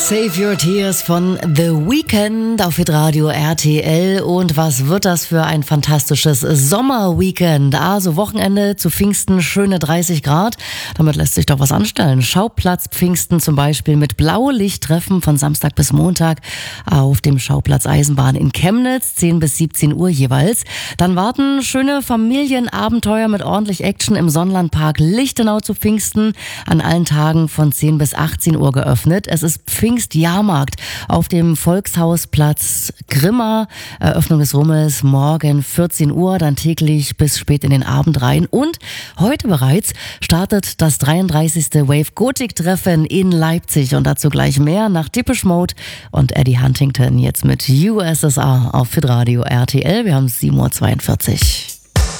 Save Your Tears von The Weeknd auf Hitradio RTL. Und was wird das für ein fantastisches Sommerweekend? Also Wochenende zu Pfingsten, schöne 30 Grad. Damit lässt sich doch was anstellen. Schauplatz Pfingsten zum Beispiel mit Blaulichttreffen von Samstag bis Montag auf dem Schauplatz Eisenbahn in Chemnitz, 10 bis 17 Uhr jeweils. Dann warten schöne Familienabenteuer mit ordentlich Action im Sonnlandpark Lichtenau zu Pfingsten. An allen Tagen von 10 bis 18 Uhr geöffnet. Es ist Pfingstjahrmarkt auf dem Volkshausplatz Grimma. Eröffnung des Rummels morgen 14 Uhr, dann täglich bis spät in den Abend rein. Und heute bereits startet das 33. Wave Gothic Treffen in Leipzig. Und dazu gleich mehr nach Depeche Mode und Eddie Huntington jetzt mit USSR auf Hitradio RTL. Wir haben 7:42 Uhr.